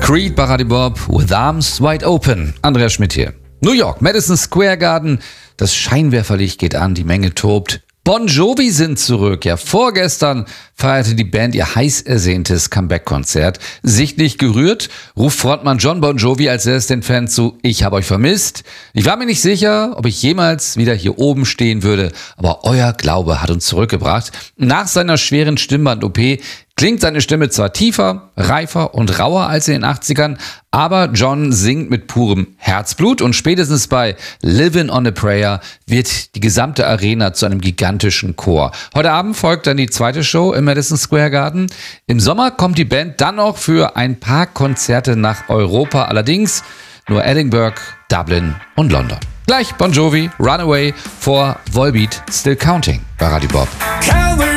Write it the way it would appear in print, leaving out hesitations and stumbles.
Creed bei Radio Bob, With Arms Wide Open. Andreas Schmidt hier. New York, Madison Square Garden. Das Scheinwerferlicht geht an, die Menge tobt. Bon Jovi sind zurück. Ja, vorgestern feierte die Band ihr heiß ersehntes Comeback-Konzert. Sichtlich gerührt ruft Frontmann John Bon Jovi als erstes den Fans zu: Ich habe euch vermisst. Ich war mir nicht sicher, ob ich jemals wieder hier oben stehen würde, aber euer Glaube hat uns zurückgebracht. Nach seiner schweren Stimmband-OP klingt seine Stimme zwar tiefer, reifer und rauer als in den 80ern, aber John singt mit purem Herzblut und spätestens bei Livin' on a Prayer wird die gesamte Arena zu einem gigantischen Chor. Heute Abend folgt dann die zweite Show im Madison Square Garden. Im Sommer kommt die Band dann noch für ein paar Konzerte nach Europa, allerdings nur Edinburgh, Dublin und London. Gleich Bon Jovi, Runaway vor Volbeat, Still Counting bei Radio Bob.